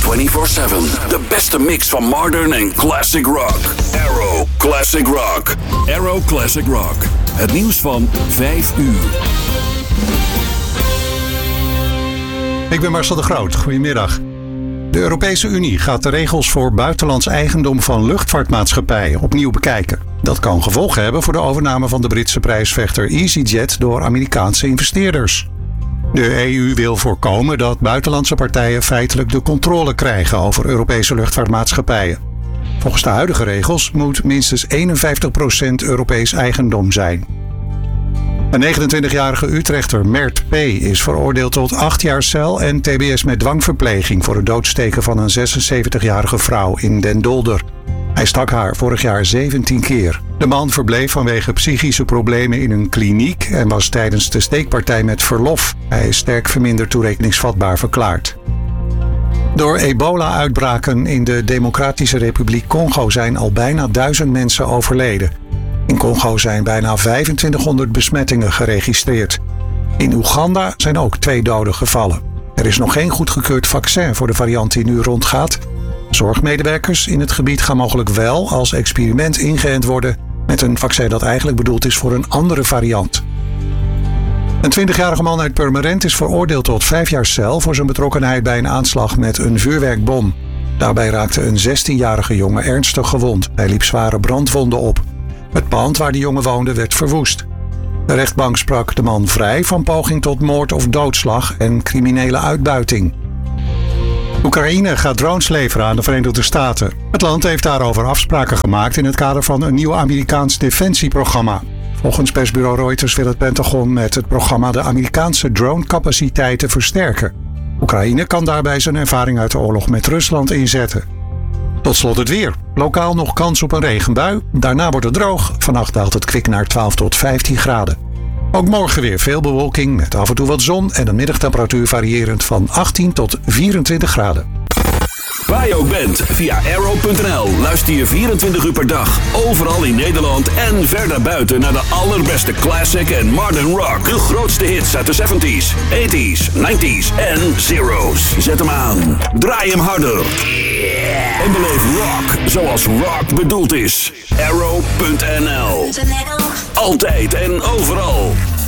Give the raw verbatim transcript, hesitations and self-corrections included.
vierentwintig zeven. De beste mix van modern en classic rock. Arrow Classic Rock. Arrow Classic Rock. Het nieuws van vijf uur. Ik ben Marcel de Groot. Goedemiddag. De Europese Unie gaat de regels voor buitenlands eigendom van luchtvaartmaatschappijen opnieuw bekijken. Dat kan gevolgen hebben voor de overname van de Britse prijsvechter EasyJet door Amerikaanse investeerders. De E U wil voorkomen dat buitenlandse partijen feitelijk de controle krijgen over Europese luchtvaartmaatschappijen. Volgens de huidige regels moet minstens eenenvijftig procent Europees eigendom zijn. Een negenentwintigjarige Utrechter, Mert P., is veroordeeld tot acht jaar cel en T B S met dwangverpleging voor het doodsteken van een zesenzeventigjarige vrouw in Den Dolder. Hij stak haar vorig jaar zeventien keer. De man verbleef vanwege psychische problemen in een kliniek en was tijdens de steekpartij met verlof. Hij is sterk verminderd toerekeningsvatbaar verklaard. Door ebola-uitbraken in de Democratische Republiek Congo zijn al bijna duizend mensen overleden. In Congo zijn bijna vijfentwintighonderd besmettingen geregistreerd. In Oeganda zijn ook twee doden gevallen. Er is nog geen goedgekeurd vaccin voor de variant die nu rondgaat. Zorgmedewerkers in het gebied gaan mogelijk wel als experiment ingeënt worden met een vaccin dat eigenlijk bedoeld is voor een andere variant. Een twintigjarige man uit Purmerend is veroordeeld tot vijf jaar cel voor zijn betrokkenheid bij een aanslag met een vuurwerkbom. Daarbij raakte een zestienjarige jongen ernstig gewond. Hij liep zware brandwonden op. Het pand waar de jongen woonde werd verwoest. De rechtbank sprak de man vrij van poging tot moord of doodslag en criminele uitbuiting. Oekraïne gaat drones leveren aan de Verenigde Staten. Het land heeft daarover afspraken gemaakt in het kader van een nieuw Amerikaans defensieprogramma. Volgens persbureau Reuters wil het Pentagon met het programma de Amerikaanse dronecapaciteiten versterken. Oekraïne kan daarbij zijn ervaring uit de oorlog met Rusland inzetten. Tot slot het weer. Lokaal nog kans op een regenbui. Daarna wordt het droog. Vannacht daalt het kwik naar twaalf tot vijftien graden. Ook morgen weer veel bewolking met af en toe wat zon en een middagtemperatuur variërend van achttien tot vierentwintig graden. Waar je ook bent, via arrow punt n l luister je vierentwintig uur per dag. Overal in Nederland en verder buiten naar de allerbeste classic en modern rock. De grootste hits uit de zeventies, tachtiger, negentiger en zero's. Zet hem aan, draai hem harder. En beleef rock zoals rock bedoeld is. arrow punt n l. Altijd en overal.